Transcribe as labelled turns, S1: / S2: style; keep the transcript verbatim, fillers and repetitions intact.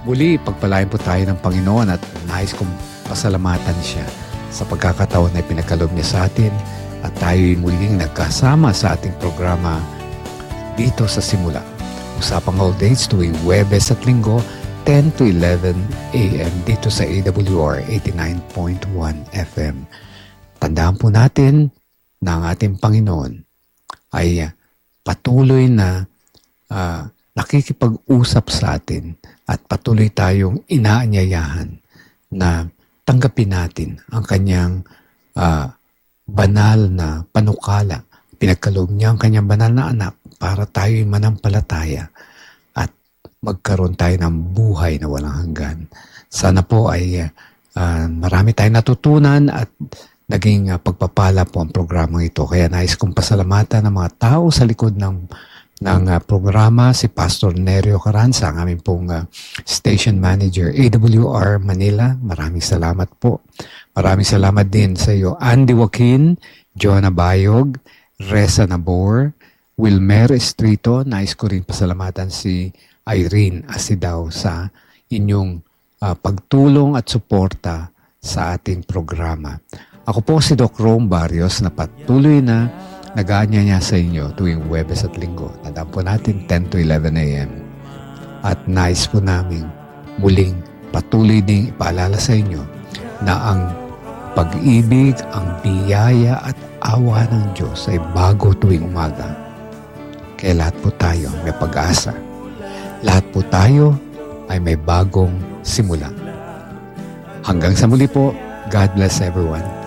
S1: Muli, pagpalain po tayo ng Panginoon at nais kong pasalamatan siya sa pagkakataon na pinagkaloob niya sa atin at tayo'y muling nagkasama sa ating programa dito sa simula. Usapang All Days tuwing Huwebes at Linggo, ten to eleven a m dito sa A W R eighty-nine point one F M. Tandaan po natin na ang ating Panginoon ay patuloy na uh, nakikipag-usap sa atin at patuloy tayong inaanyayahan na tanggapin natin ang kanyang uh, banal na panukala. Pinagkaloob niya ang kanyang banal na anak para tayo'y manampalataya at magkaroon tayo ng buhay na walang hanggan. Sana po ay uh, marami tayong natutunan at naging uh, pagpapala po ang programang ito. Kaya nais kong pasalamatan ng mga tao sa likod ng ng uh, programa, si Pastor Nerio Carranza, ang aming pong uh, station manager, A W R Manila. Maraming salamat po. Maraming salamat din sa iyo, Andy Joaquin, Jonah Bayog, Reza Nabor, Wilmer Estrito. Nais ko rin pasalamatan si Irene Asidaw sa inyong uh, pagtulong at suporta sa ating programa. Ako po si Doc Rome Barrios na patuloy na nag-aanyaya sa inyo tuwing Huwebes at Linggo. Tandaan po natin ten to eleven a m At nais po namin muling patuloy ding ipaalala sa inyo na ang pag-ibig, ang biyaya at awa ng Diyos ay bago tuwing umaga. Kaya lahat po tayo may pag-asa. Lahat po tayo ay may bagong simula. Hanggang sa muli po, God bless everyone.